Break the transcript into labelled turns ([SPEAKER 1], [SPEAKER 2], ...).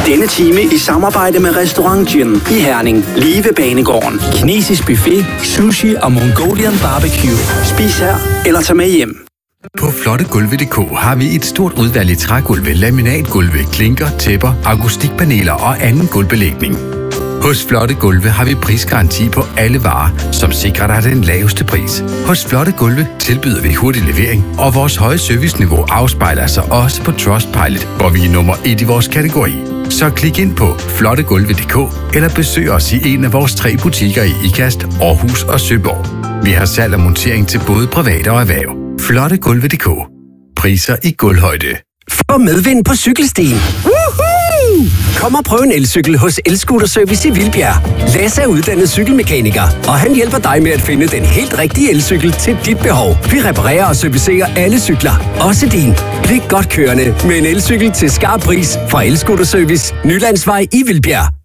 [SPEAKER 1] Denne time i samarbejde med Restaurant Gin i Herning, lige ved Banegården. Kinesisk buffet, sushi og Mongolian barbecue. Spis her eller tag med hjem.
[SPEAKER 2] På flottegulve.dk har vi et stort udvalg i trægulve, laminatgulve, klinker, tæpper, akustikpaneler og anden gulvbelægning. Hos Flotte Gulve har vi prisgaranti på alle varer, som sikrer dig den laveste pris. Hos Flotte Gulve tilbyder vi hurtig levering, og vores høje serviceniveau afspejler sig også på Trustpilot, hvor vi er nummer 1 i vores kategori. Så klik ind på flottegulve.dk eller besøg os i en af vores 3 butikker i Ikast, Aarhus og Søborg. Vi har salg og montering til både private og erhverv. Flottegulve.dk. Priser i gulvhøjde.
[SPEAKER 3] Få medvind på cykelstien. Kom og prøv en elcykel hos Elscooter Service i Vildbjerg. Lasse er uddannet cykelmekaniker, og han hjælper dig med at finde den helt rigtige elcykel til dit behov. Vi reparerer og servicerer alle cykler, også din. Bliv godt kørende med en elcykel til skarp pris fra Elscooter Service, Nylandsvej i Vildbjerg.